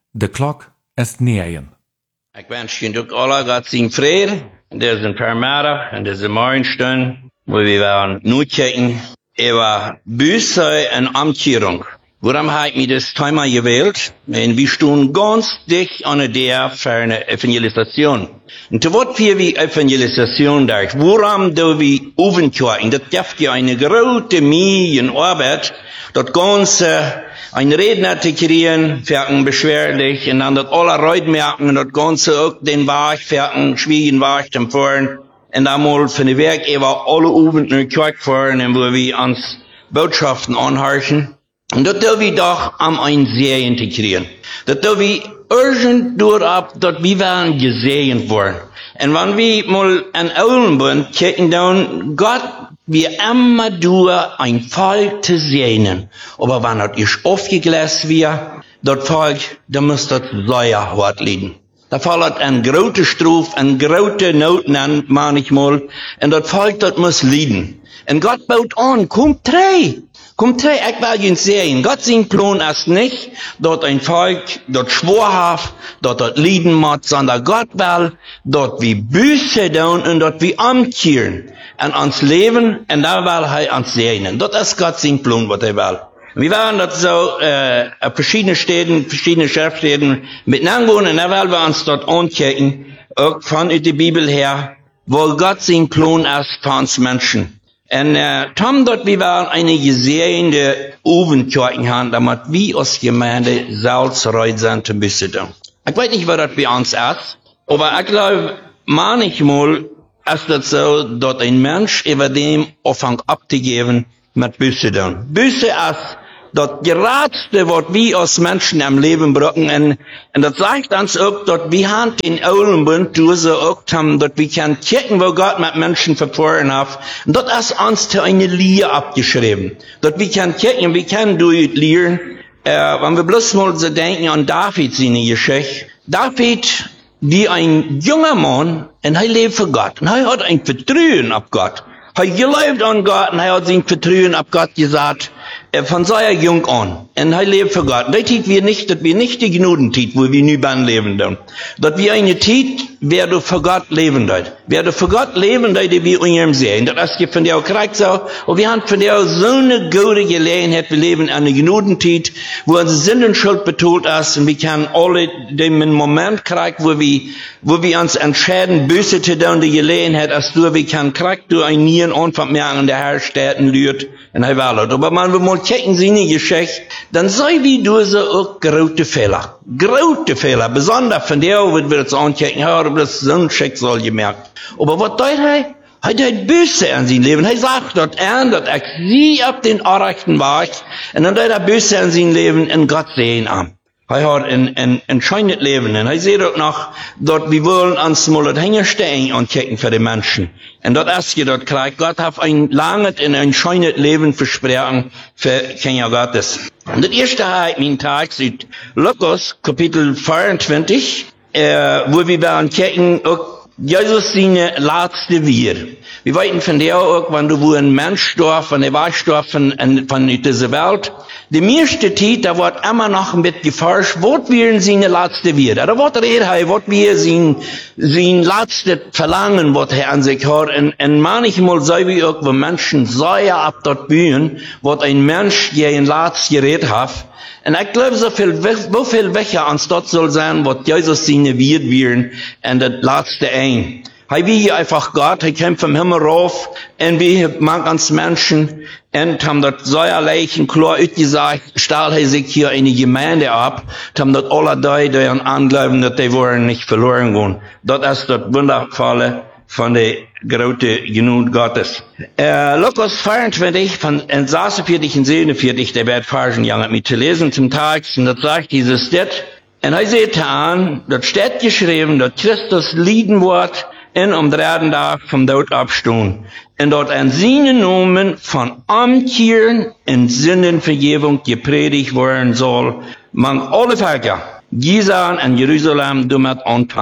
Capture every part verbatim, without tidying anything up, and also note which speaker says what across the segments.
Speaker 1: De klok est negen.
Speaker 2: Ik wens je ook alle God zijn vrede. Deze permiddag en deze morgenstund, wo wir werden nu kijken über Büße und Amtierung. Warum habe ich mir das Thema gewählt? Denn wir stehen ganz dicht an der ferne Evangelisation. Und zu was wir wie Evangelisation da? Warum do wir aufentscheiden? Das gibt ja eine große Medienarbeit, das Ganze ein Redner zu kriegen, werden beschwerlich, und dann das alle Leute merken, das Ganze auch den Weg, werden schwierigen Weg zum Fahren, und dann mal von der Werk über alle Abend in die Kirche fahren, und wo wir uns Botschaften anhören. Und das tun wir doch am ein sehr integrieren. Das tun wir urgent durch ab, dass wir werden gesehen worden. Und wenn wir mal an Eulenbund kicken, dann Gott, wir immer durch ein Volk zu sehen. Aber wenn das ist aufgegläst wird, das Volk, dann muss das sehr hart leiden. Da fällt ein große Struf, ein große Noten an, manchmal. Und das Volk, das muss leiden. Und Gott baut an, kommt drei. Kommt drei, ich will ihn sehen. Gott sein Plan ist nicht, dort ein Volk, dort schworhaft, dort dort leiden muss, sondern Gott will, dort wie Büße tun und dort wie amtieren. Und ans Leben, und da will er uns sehen. Dort ist Gott sein Plan, was er will. Wir waren dort so, äh, auf verschiedene Städten, verschiedene Schriftstädten miteinander wohnen, und da wollen wir uns dort angucken, auch von der Bibel her, wo Gott sein Plan ist für uns Menschen. Und äh, Tom dort, wir waren eine gesehene Ovenkirchen haben, damit wir als Gemeinde salzreit sind zu müssen. Ich weiß nicht, was das bei uns ist, aber ich glaube, manchmal ist das so, dass ein Mensch über dem anfängt abzugeben mit Büße tun. Büße ist das Geradste, was wir als Menschen am Leben brauchen. Und, und das sagt uns auch, dass wir haben den Eulenbund, du so auch haben, dass wir können gucken, wo Gott mit Menschen verfahren hat. Und das ist uns zu einer Lehre abgeschrieben. Dass wir können gucken, wir können durch lernen, äh, wenn wir bloß mal so denken an David seine Geschichte. David, wie ein junger Mann, und er lebt für Gott. Und er hat ein Vertrauen auf Gott. Er gelebt an Gott, und er hat sein Vertrauen auf Gott gesagt, von sehr jung an. Und er lebt für Gott. Das tut wir nicht, dass wir nicht die Gnudentiet, wo wir nübern leben dann. Dass wir eine Tiet, wer du für Gott leben dort. Wer du für Gott leben dort, die wir in ihrem sehen. Das ist von der auch kriegt so. Und wir haben von der so eine gute Gelegenheit, wir leben in einer Gnudentiet, wo unsere Sinn und Schuld betont ist, und wir können alle den Moment kriegen, wo wir, wo wir uns entscheiden, böse zu tun, die Gelegenheit, als du, wir können kriegen, du ein Nieren Anfang mehr an der Herr Städten lüht, und er war dort. Aber wenn wir mal checken seine Geschichte, dann sei wie du so auch große Fehler. Große Fehler. Besonders von der, wo wir jetzt anchecken, ja, das ist so ein Schicksal gemerkt. Aber was tut er? Er hat Böse an sein Leben. Er sagt, dass er, dass er sie auf den rechten Weg, und dann hat er Böse an sein Leben in Gott sehen an. Er hat ein, ein, ein schönes Leben. Und er sieht auch noch, dass wir wollen uns mal das Hängerstehen anchecken für die Menschen. Und das erste, das kriegt Gott hat ein langes und ein schönes Leben versprochen für Kinder Gottes. Und das erste hat mein Tag sieht Lukas, Kapitel vierundzwanzig, äh, wo wir werden checken, auch Jesus seine letzte Wir. Wir weiten von der auch, wenn du wo ein Mensch starb, wenn er war starb von, von dieser Welt, die meiste Zeit, da wird immer noch ein bisschen geforscht, was wären seine letzte Wir? Da wird er, was wir sein, sein letzte Verlangen, was er an sich hat. Und, und manchmal sei wir auch, wenn Menschen sehr ab dort bühen, was ein Mensch je ein letztes Gerät hat. Und ich glaube, so viel, so viel Wächer ans dort soll sein, was Jesus seine Wir wären, und das letzte ein. Hij wie einfach Gott, hij kommt vom Himmel rauf, und wir mag uns Menschen, und haben dort so leichen klar ausgesagt, stahl er sich hier in die Gemeinde ab, haben dort alle die, die an anglauben, dass die wollen nicht verloren gehen. Das ist das Wundervolle von der großen Genut Gottes. Äh, Lukas vierundzwanzig, von sechsundvierzig und siebenundvierzig, der wird Versen ja mit zu lesen zum Tag, und das sagt dieses Stett, und er sieht an, dort steht geschrieben, dass Christus lieben wird, in am dritten Tag vom Tod abstehen. Und dort an seinen Namen von Amtieren in Sündenvergebung gepredigt werden soll, man alle Völker, Gisaan in Jerusalem damit anfangen.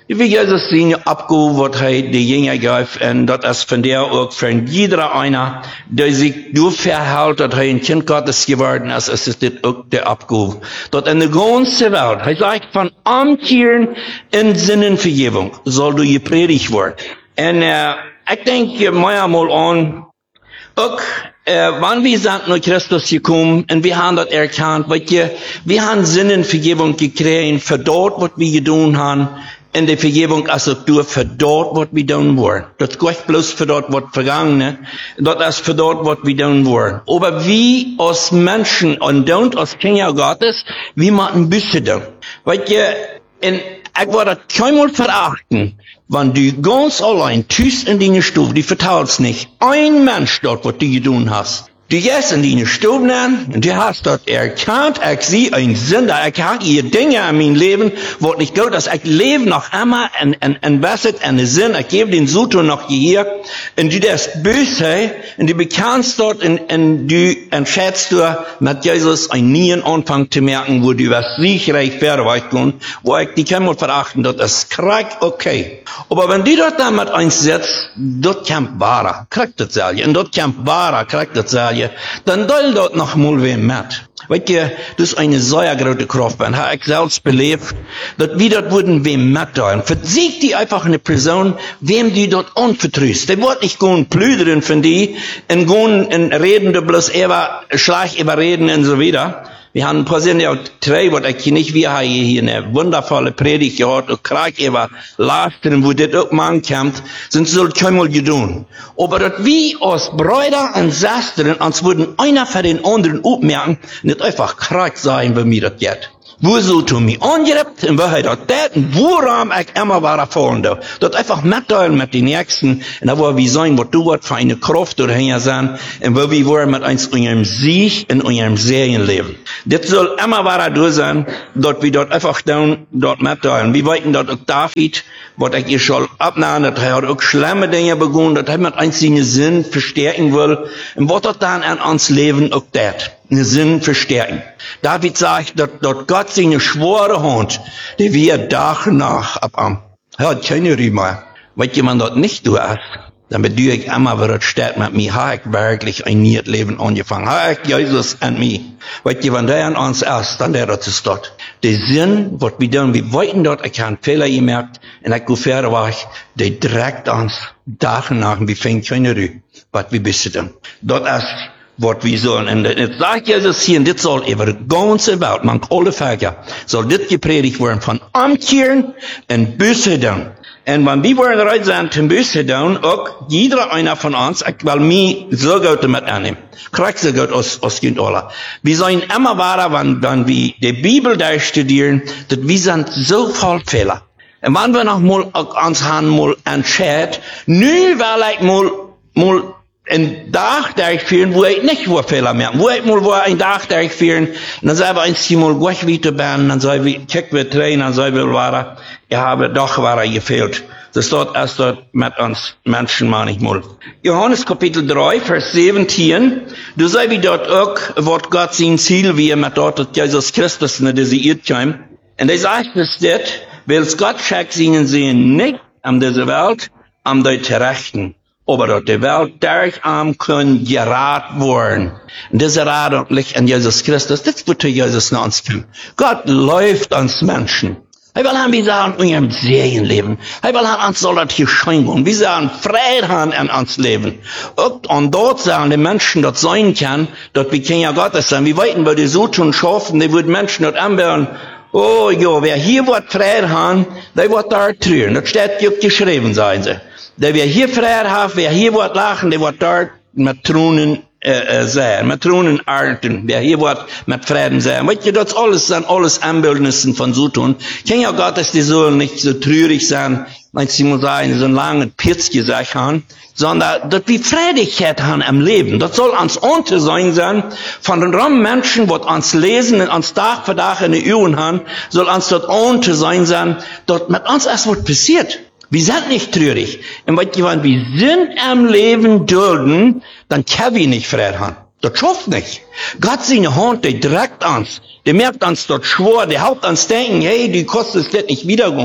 Speaker 2: Wie Jesus seine Abgabe, was er die Jünger gab, und das ist von der auch für jeder einer, der sich so verhält, dass er ein Kind Gottes geworden ist, ist es das auch der Abgabe. Dort in der ganzen Welt, er sagt, von Amtieren in Sinnenvergebung soll du gepredigt werden. Und äh, ich denke mir mal an, auch äh, wann wir sind nach Christus gekommen und wir haben das erkannt, weil wir, wir haben Sinnenvergebung gekriegt für dort, was wir getan haben, in der Vergebung als auch durch für dort, was wir tun wollen. Das ist nicht bloß für dort, was vergangen, das ist für dort, was wir tun wollen. Aber wie als Menschen und don't als Kinder Gottes, wie machen Büsse tun. Weil ihr, in, ich würde das keinmal verachten, wenn du ganz allein tust in deine Stube, die vertraust nicht, ein Mensch dort, was du getan hast. Du gehst in deine Stube nein, und du hast dort erkannt, ich sehe ein Sünder, ich habe hier Dinge in meinem Leben, wo nicht gut ist, ich lebe noch immer in, in, in Besset, in den Sinn, ich gebe den Sutton noch hier, und du das böse, und du bekannst dort, und, und du entscheidest du, mit Jesus einen neuen Anfang zu merken, wo du was sicherlich verweicht tun, wo ich die kann mal verachten, das ist krieg okay. Aber wenn du dort damit eins setzt, dort kommt wahrer, kriegt das selber, und dort kommt wahrer, kriegt das selber, dann soll dort noch mal wer mit. Weißt du, das ist eine sehr große Kraft. Ben, habe ich selbst belebt, dass wir dort würden wem mitteilen. Versiegt die einfach eine Person, wem die dort anvertraust. Der wird nicht gehen plüdern von die, und gehen und reden, du bloß über, schlag überreden und so weiter. Wir haben persönlich auch drei, was ich nicht, wir haben hier eine wundervolle Predigt gehört, und krieg über Lasten, wo das auch man kommt, sind so keinmal getan. Aber dass wir als Brüder und Schwestern, uns würden einer für den anderen aufmerken, nicht einfach krieg sein, wenn mir das geht. Wo so du mich angerebt, und wo hat das das, und woran ich immer war erfahren da. Das einfach mitteilen mit den Nächsten, und da wo wir sein, was du was für eine Kraft oder hier sein, und wo wir wollen mit uns eurem Sieg in eurem Serienleben. Das soll immer war da sein, dort wir dort einfach dann, dort mitteilen. Wir wollten dort auch David, was ich ihr schon abnahmen, das hat auch schlimme Dinge begonnen, das hat mit uns seinen Sinn verstärken will, und was das dann an uns Leben auch das. Den Sinn verstärken. David sagt, dass dort Gott seine schwere Hand, die wir Tag nach abam. Er hat keine Rümer. Weil jemand dort nicht du hast, dann bedeutet ich immer, wer dort steht mit mir, habe ich wirklich ein neues Leben angefangen. Habe ich Jesus an mir. Weil jemand der an uns ist, dann der dort ist dort. Der Sinn, was wir tun, wir wollten dort, ich habe Fehler gemerkt, und ich gefährdet war ich, der direkt uns Tag nach, wir fängt keine Rühe. Was wir wissen. Dort ist, was wir sollen. Und jetzt sagt Jesus hier, und das soll über die ganze Welt, man alle Völker, soll das gepredigt werden von Amtieren und Buße tun. Und wenn wir wollen bereit sein zum Buße tun, auch jeder einer von uns, ich will mich so gut damit annehmen. Krieg so gut aus, aus Kind aller. Wir sollen immer wahr, wenn, wenn wir die Bibel da studieren, dass wir sind so voll Fehler. Und wenn wir noch mal uns haben, mal entscheiden, nü, weil ich mal, mal, ein Tag durchführen, wo ich nicht wo Fehler mehr, wo ich mal wo ein Tag durchführen, und dann sei wir eins mal gut wieder werden, dann sei wir, check wir trainen, dann sei wir war, ich habe doch war gefehlt. Das dort erst dort mit uns Menschen manchmal. Johannes Kapitel drei, Vers siebzehn, du sei wie dort auch, was Gott sein Ziel wie mit dort, dass Jesus Christus in diese Erde kam. Und er sagt es dort, weil Gott schickt ihnen sehen nicht an dieser Welt, an der Rechten. Aber dort die Welt durch am können gerat worden. Und diese Rat liegt an Jesus Christus. Das wird Jesus nach uns kommen. Gott läuft ans Menschen. Er will haben, wir sagen, in ihrem Serienleben. Er will haben, uns soll das hier scheinen. Wir sagen, Freiheit haben an uns Leben. Und dort sagen die Menschen, dort sein kann, dort wir Kinder Gottes sein. Wir wollten, weil die so tun schaffen, die würden Menschen dort anbauen. Oh, jo, wer hier wird Freiheit haben, der wird da trüren. Das steht ja geschrieben, sagen sie. Der wer hier Freiheit hat, wer hier wird lachen, der wird dort mit Tronen äh, sein, mit Tronen arten, wer hier wird mit Frieden sein. Weißt du, das alles sind alles Anbildnissen von so tun. Kinder Gottes, die sollen nicht so traurig sein, wenn sie muss sagen, so einen langen Pitz gesagt haben, sondern dass wir Freudigkeit haben im Leben. Das soll uns unter sein sein, von den armen Menschen, die uns lesen und uns Tag für Tag in die Ohren haben, soll uns dort unter sein sein, dort mit uns erst was passiert. Wir sind nicht traurig. Und wenn wir sind am Leben dulden, dann können wir nicht Frieden haben. Das schafft nicht. Gott seine Hand, der direkt uns, der merkt uns dort schwor, der haut uns denken, hey, du kostest das nicht wiedergehen.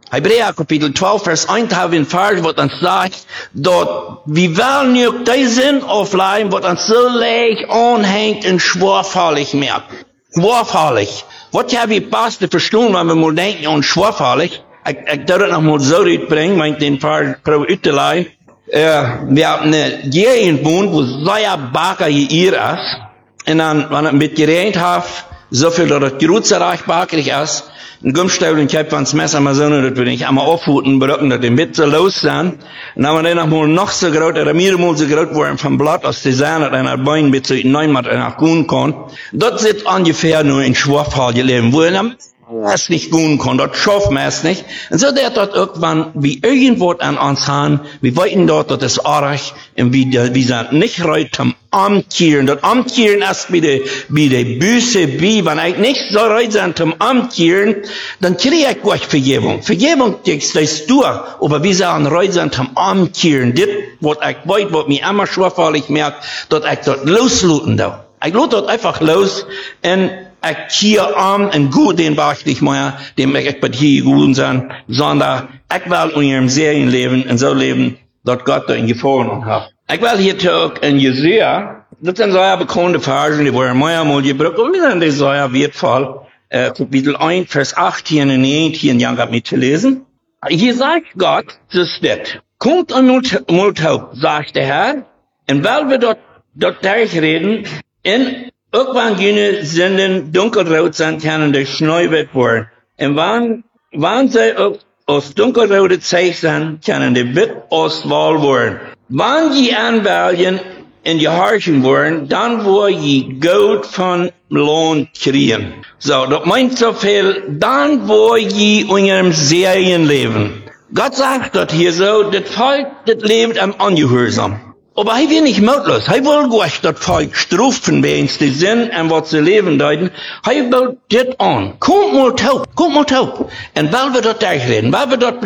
Speaker 2: Hebräer Kapitel zwölf, Vers eins haben wir Vers, wo dann sagt, dort, wie wollen nicht die Sinn aufleihen, wo dann so leicht anhängt und schwerfällig merkt. Schwerfällig. Was ja wie passt zu verstehen, wenn wir mal denken an schwerfällig? Ich, ich darf das noch mal so bringen, meint den Vers pro Utelei. Äh, wir haben eine Gegend wohnt, wo sehr Baker hier ist. Und dann, wenn es mit geregnet hat, so viel, dass das Gerutzereich bakrig ist, ein Gummstell und ich hab das Messer mal so, dass wir nicht einmal aufhuten, berücken, dass die mit so los sind. Und dann haben wir dann noch mal noch so groß, oder mir mal so groß worden vom Blatt, als die Sahne, dass ein Bein mit so Neumatt nach gehen kann. Dort sitzt ungefähr nur in Schwafhal gelebt, wo er es nicht gehen kann, dort schafft man es nicht. Und so der dort irgendwann, wie irgendwo an uns haben, wir wollten dort, dass es arg, und wie, wie sind nicht reut zum Amtieren. Das Amtieren ist wie die, wie die Büße, wie, wenn ich nicht so reut sind zum Amtieren, dann kriege ich gleich Vergebung. Vergebung kriegst du, aber wir sagen reut sind zum Amtieren. Das, was ich weiß, was mich immer schwerfällig merkt, dass ich dort losluten da. Ich lut dort einfach los, und ich hier arm und gut den Bach nicht mehr, dem ich bei hier gut sein, sondern ich will in ihrem Serienleben und so leben, dort Gott da in Gefahren hat. Ich will hier auch in Jesaja, das sind sehr bekannte Versen, die wurden mehrmals gebraucht, und wir sind die sehr wertvoll, äh, Kapitel eins, Vers achtzehn und neunzehn, Jan hat mitzulesen. Hier sagt Gott, das ist das. Kommt an Multaup, sagt der Herr, und weil wir dort, dort durchreden, in irgendwann gehen sind dunkelrot sind, können die Schnee wird worden. Und wann, wann sie aus dunkelrote Zeichen können die wit aus Wahl worden. Wann die anwählen in die Herrschen worden, dann wo die Gold von Lohn kriegen. So, das meint so viel, dann wo die in ihrem Serienleben. Gott sagt dort hier so, das Volk, das lebt am Ungehorsam. Aber er will nicht mutlos. Er will gleich das Volk strufen, wenn es die Sinn und was sie leben deuten. Er will das an. Kommt mal taub, kommt mal taub. Und weil wir dort durchreden, weil wir dort